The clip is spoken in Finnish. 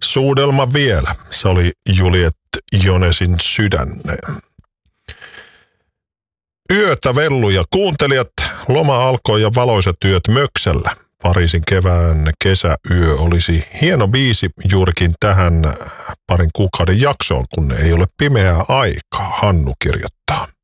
suudelma vielä. Se oli Juliette Jonesin Sydänne. Yötä velluja kuuntelijat, loma alkoi ja valoisat yöt Möksällä. Pariisin kevään kesäyö olisi hieno biisi juurikin tähän parin kuukauden jaksoon, kun ei ole pimeää aikaa, Hannu kirjoittaa.